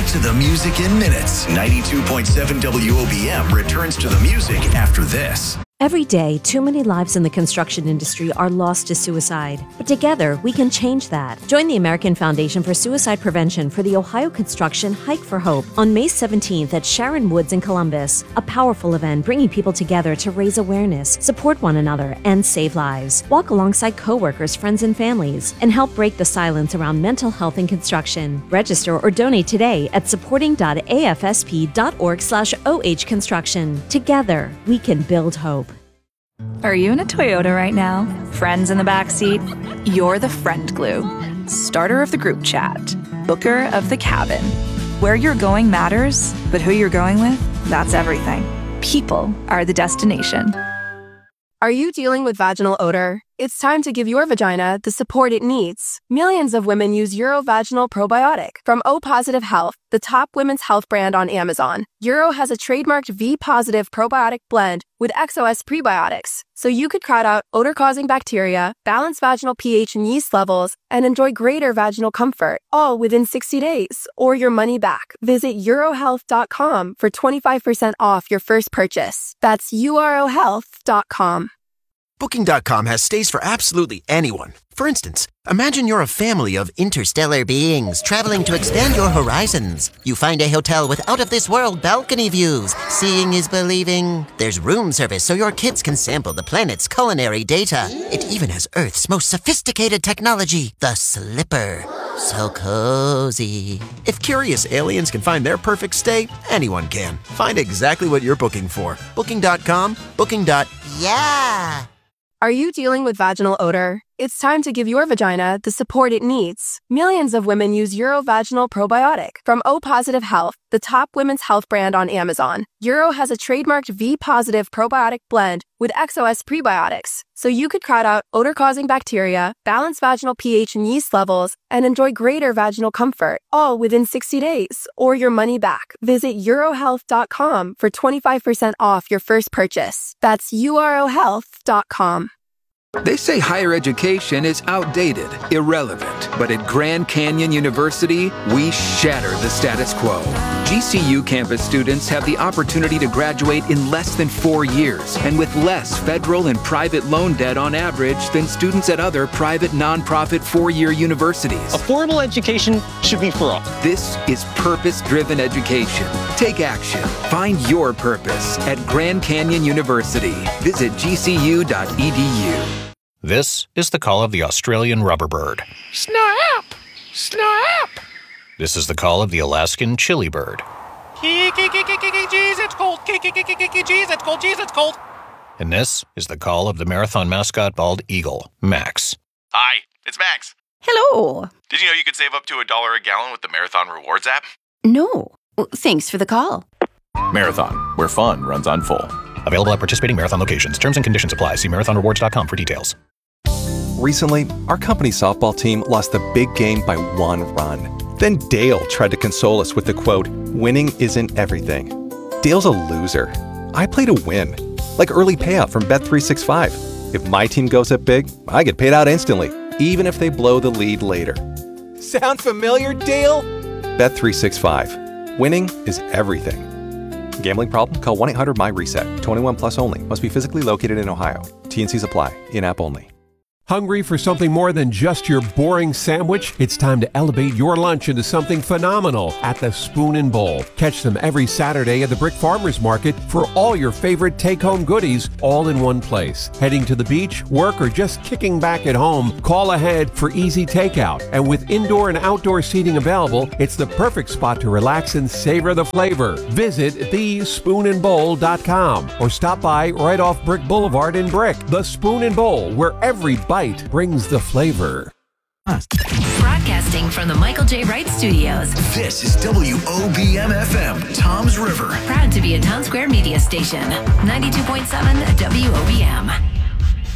to the music in minutes. 92.7 WOBM returns to the music after this. Every day, too many lives in the construction industry are lost to suicide. But together, we can change that. Join the American Foundation for Suicide Prevention for the Ohio Construction Hike for Hope on May 17th at Sharon Woods in Columbus. A powerful event bringing people together to raise awareness, support one another, and save lives. Walk alongside coworkers, friends, and families, and help break the silence around mental health in construction. Register or donate today at supporting.afsp.org/OH Construction. Together, we can build hope. Are you in a Toyota right now? Friends in the backseat? You're the friend glue. Starter of the group chat. Booker of the cabin. Where you're going matters, but who you're going with, that's everything. People are the destination. Are you dealing with vaginal odor? It's time to give your vagina the support it needs. Millions of women use Urovaginal Probiotic from O Positive Health, the top women's health brand on Amazon. Uro has a trademarked V-positive probiotic blend with XOS prebiotics, so you could crowd out odor-causing bacteria, balance vaginal pH and yeast levels, and enjoy greater vaginal comfort, all within 60 days, or your money back. Visit urohealth.com for 25% off your first purchase. That's urohealth.com. Booking.com has stays for absolutely anyone. For instance, imagine you're a family of interstellar beings traveling to expand your horizons. You find a hotel with out-of-this-world balcony views. Seeing is believing. There's room service so your kids can sample the planet's culinary data. It even has Earth's most sophisticated technology, the Slipper. So cozy. If curious aliens can find their perfect stay, anyone can. Find exactly what you're booking for. Booking.com, booking.yeah. Are you dealing with vaginal odor? It's time to give your vagina the support it needs. Millions of women use Urovaginal Probiotic from O Positive Health, the top women's health brand on Amazon. Uro has a trademarked V-positive probiotic blend with XOS prebiotics, so you could crowd out odor-causing bacteria, balance vaginal pH and yeast levels, and enjoy greater vaginal comfort, all within 60 days, or your money back. Visit urohealth.com for 25% off your first purchase. That's urohealth.com. They say higher education is outdated, irrelevant. But at Grand Canyon University, we shatter the status quo. GCU campus students have the opportunity to graduate in less than 4 years and with less federal and private loan debt on average than students at other private nonprofit 4-year universities. Affordable education should be for all. This is purpose-driven education. Take action. Find your purpose at Grand Canyon University. Visit gcu.edu. This is the call of the Australian rubberbird. Snap! Snap! This is the call of the Alaskan chili bird. Jeez, it's cold. Jeez, it's cold. Jeez, it's cold. And this is the call of the marathon mascot bald eagle, Max. Hi, it's Max. Hello. Did you know you could save up to $1 a gallon with the Marathon Rewards app? No. Thanks for the call. Marathon, where fun runs on full. Available at participating Marathon locations. Terms and conditions apply. See marathonrewards.com for details. Recently, our company softball team lost the big game by 1 run. Then Dale tried to console us with the quote, "Winning isn't everything." Dale's a loser. I play to win. Like early payout from Bet365. If my team goes up big, I get paid out instantly, even if they blow the lead later. Sound familiar, Dale? Bet365. Winning is everything. Gambling problem? Call 1-800-MY-RESET. 21 plus only. Must be physically located in Ohio. T&Cs apply. In-app only. Hungry for something more than just your boring sandwich? It's time to elevate your lunch into something phenomenal at the Spoon and Bowl. Catch them every Saturday at the Brick Farmers Market for all your favorite take-home goodies all in one place. Heading to the beach, work, or just kicking back at home, call ahead for easy takeout. And with indoor and outdoor seating available, it's the perfect spot to relax and savor the flavor. Visit thespoonandbowl.com or stop by right off Brick Boulevard in Brick. The Spoon and Bowl, where every bite brings the flavor. Broadcasting from the Michael J. Wright Studios. This is WOBM-FM, Toms River. Proud to be a Town Square media station. 92.7 WOBM.